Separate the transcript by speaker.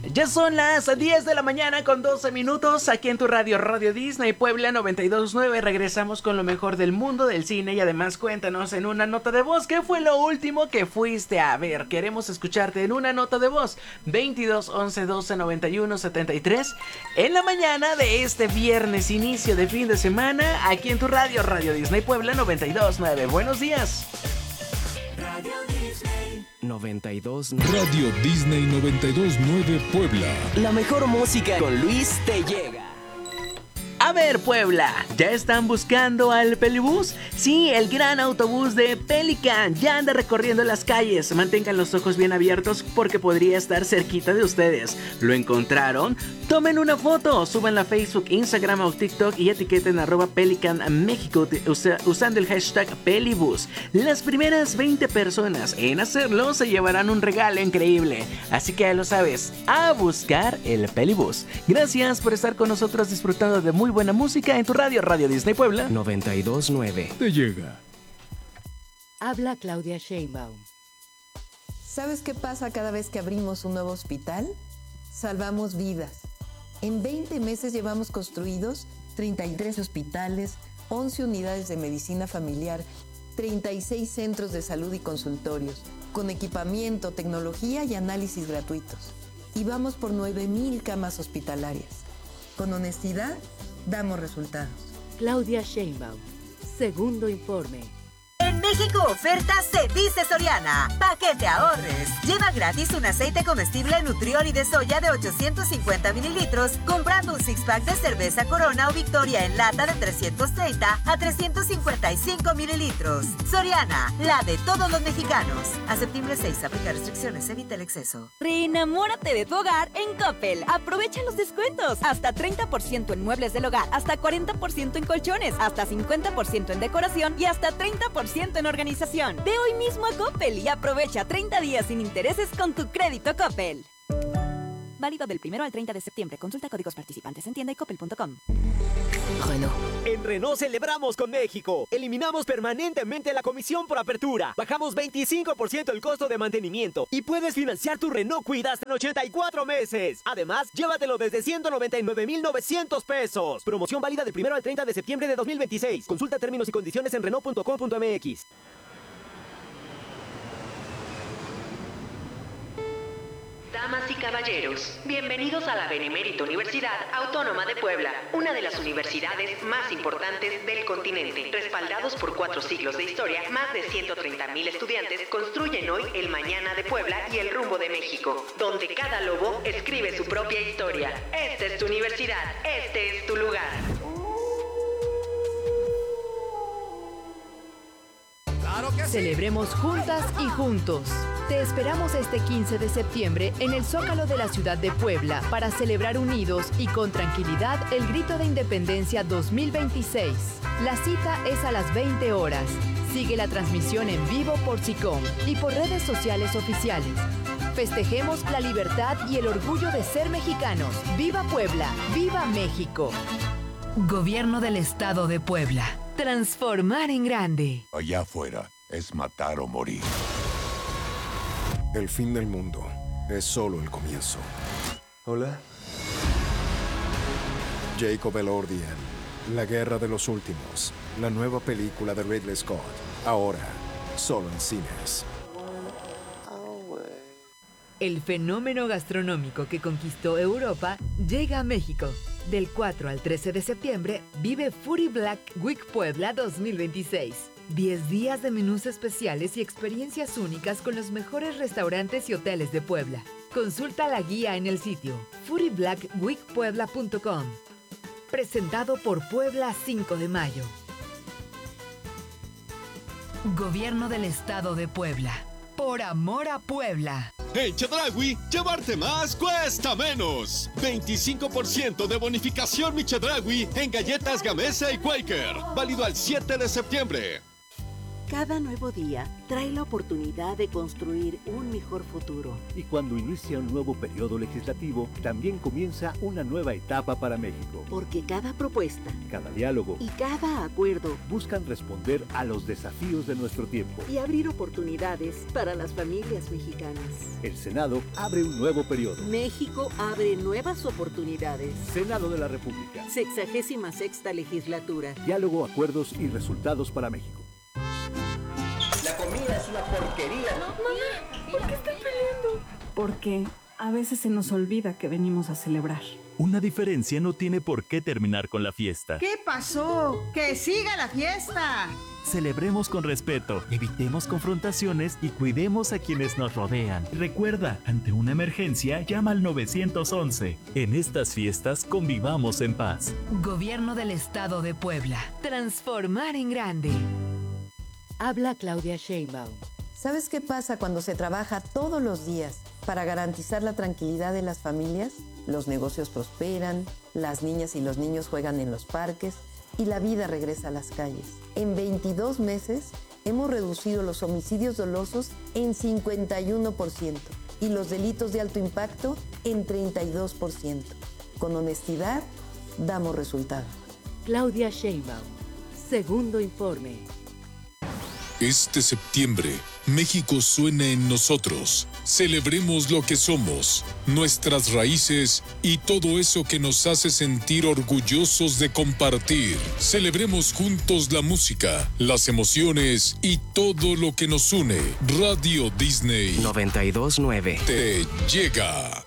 Speaker 1: Ya son las 10 de la mañana con 12 minutos aquí en tu radio, Radio Disney Puebla 92.9. Regresamos con lo mejor del mundo del cine y además cuéntanos en una nota de voz qué fue lo último que fuiste a ver. Queremos escucharte en una nota de voz 22 11 12 91 73 en la mañana de este viernes, inicio de fin de semana aquí en tu radio, Radio Disney Puebla 92.9. Buenos días.
Speaker 2: Radio Disney
Speaker 3: 92.
Speaker 4: Radio Disney 92.9 Puebla.
Speaker 3: La mejor música con Luis te llega.
Speaker 1: A ver, Puebla, ¿ya están buscando al Pelibús? Sí, el gran autobús de Pelican ya anda recorriendo las calles. Mantengan los ojos bien abiertos porque podría estar cerquita de ustedes. ¿Lo encontraron? Tomen una foto, súbanla a Facebook, Instagram o TikTok y etiqueten @Pelican México usando el hashtag Pelibús. Las primeras 20 personas en hacerlo se llevarán un regalo increíble. Así que ya lo sabes, a buscar el Pelibús. Gracias por estar con nosotros disfrutando de muy buena música en tu radio, Radio Disney Puebla
Speaker 3: 92.9.
Speaker 4: Te llega.
Speaker 5: Habla Claudia Sheinbaum.
Speaker 6: ¿Sabes qué pasa cada vez que abrimos un nuevo hospital? Salvamos vidas. En 20 meses llevamos construidos 33 hospitales, 11 unidades de medicina familiar, 36 centros de salud y consultorios, con equipamiento, tecnología y análisis gratuitos. Y vamos por 9,000 camas hospitalarias. Con honestidad, damos resultados.
Speaker 5: Claudia Sheinbaum. Segundo informe.
Speaker 7: En México oferta se dice Soriana. Pa' que te ahorres. Lleva gratis un aceite comestible Nutrioli de soya de 850 mililitros comprando un six-pack de cerveza Corona o Victoria en lata de 330 a 355 mililitros. Soriana, la de todos los mexicanos. A septiembre 6, aplica restricciones, evita el exceso.
Speaker 8: Reenamórate de tu hogar en Coppel. Aprovecha los descuentos. Hasta 30% en muebles del hogar, hasta 40% en colchones, hasta 50% en decoración y hasta 30% en organización. Ve hoy mismo a Coppel y aprovecha 30 días sin intereses con tu crédito Coppel. Válido del 1 al 30 de septiembre. Consulta códigos participantes en tienda y coppel.com.
Speaker 3: Renault.
Speaker 9: En Renault celebramos con México. Eliminamos permanentemente la comisión por apertura. Bajamos 25% el costo de mantenimiento. Y puedes financiar tu Renault Kwid hasta en 84 meses. Además, llévatelo desde 199,900 pesos. Promoción válida del 1 al 30 de septiembre de 2026. Consulta términos y condiciones en Renault.com.mx.
Speaker 10: Damas y caballeros, bienvenidos a la Benemérita Universidad Autónoma de Puebla, una de las universidades más importantes del continente. Respaldados por 4 siglos de historia, más de 130,000 estudiantes construyen hoy el mañana de Puebla y el rumbo de México, donde cada lobo escribe su propia historia. Esta es tu universidad, este es tu lugar.
Speaker 5: Celebremos juntas y juntos. Te esperamos este 15 de septiembre en el Zócalo de la ciudad de Puebla para celebrar unidos y con tranquilidad el Grito de Independencia 2026. La cita es a las 20 horas. Sigue la transmisión en vivo por SICOM y por redes sociales oficiales. Festejemos la libertad y el orgullo de ser mexicanos. ¡Viva Puebla! ¡Viva México! Gobierno del Estado de Puebla. Transformar en grande.
Speaker 11: Allá afuera es matar o morir.
Speaker 12: El fin del mundo es solo el comienzo.
Speaker 13: Hola.
Speaker 12: Jacob Elordian, La Guerra de los Últimos, la nueva película de Ridley Scott. Ahora, solo en cines.
Speaker 5: El fenómeno gastronómico que conquistó Europa llega a México. Del 4 al 13 de septiembre, vive Foodie Black Week Puebla 2026. 10 días de menús especiales y experiencias únicas con los mejores restaurantes y hoteles de Puebla. Consulta la guía en el sitio foodieblackweekpuebla.com. Presentado por Puebla 5 de Mayo. Gobierno del Estado de Puebla. Por amor a Puebla.
Speaker 4: En Chedraui, llevarte más cuesta menos. 25% de bonificación Mi Chedraui en galletas Gamesa y Quaker. Válido al 7 de septiembre.
Speaker 13: Cada nuevo día trae la oportunidad de construir un mejor futuro.
Speaker 14: Y cuando inicia un nuevo periodo legislativo, también comienza una nueva etapa para México.
Speaker 13: Porque cada propuesta,
Speaker 14: cada diálogo
Speaker 13: y cada acuerdo
Speaker 14: buscan responder a los desafíos de nuestro tiempo
Speaker 13: y abrir oportunidades para las familias mexicanas.
Speaker 14: El Senado abre un nuevo periodo.
Speaker 13: México abre nuevas oportunidades.
Speaker 14: Senado de la República.
Speaker 13: 66ª legislatura.
Speaker 14: Diálogo, acuerdos y resultados para México.
Speaker 15: La comida es una porquería.
Speaker 16: No, mamá, ¿por qué están peleando? Porque a veces se nos olvida que venimos a celebrar.
Speaker 17: Una diferencia no tiene por qué terminar con la fiesta.
Speaker 18: ¿Qué pasó? ¡Que siga la fiesta!
Speaker 17: Celebremos con respeto, evitemos confrontaciones y cuidemos a quienes nos rodean. Recuerda, ante una emergencia, llama al 911. En estas fiestas, convivamos en paz.
Speaker 5: Gobierno del Estado de Puebla. Transformar en grande.
Speaker 19: Habla Claudia Sheinbaum.
Speaker 6: ¿Sabes qué pasa cuando se trabaja todos los días para garantizar la tranquilidad de las familias? Los negocios prosperan, las niñas y los niños juegan en los parques y la vida regresa a las calles. En 22 meses hemos reducido los homicidios dolosos en 51% y los delitos de alto impacto en 32%. Con honestidad, damos resultado.
Speaker 19: Claudia Sheinbaum. Segundo informe.
Speaker 11: Este septiembre, México suena en nosotros. Celebremos lo que somos, nuestras raíces y todo eso que nos hace sentir orgullosos de compartir. Celebremos juntos la música, las emociones y todo lo que nos une. Radio Disney
Speaker 3: 92.9
Speaker 11: te llega.